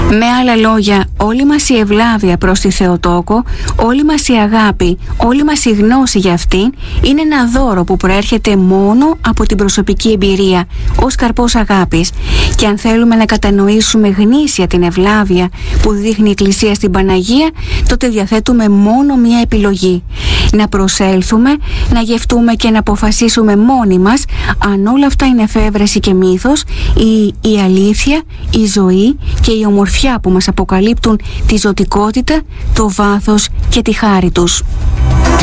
Με άλλα λόγια, όλη μας η ευλάβεια προς τη Θεοτόκο, όλη μας η αγάπη, όλη μας η γνώση για αυτήν είναι ένα δώρο που προέρχεται μόνο από την προσωπική εμπειρία ως καρπός αγάπης. Και αν θέλουμε να κατανοήσουμε γνήσια την ευλάβεια που δείχνει η Εκκλησία στην Παναγία, τότε διαθέτουμε μόνο μία επιλογή: να προσέλθουμε, να γευτούμε και να αποφασίσουμε μόνοι μας αν όλα αυτά είναι εφεύρεση και μύθος ή η αλήθεια, η ζωή και η ομορφιά που μας αποκαλύπτουν τη ζωτικότητα, το βάθος και τη χάρη τους.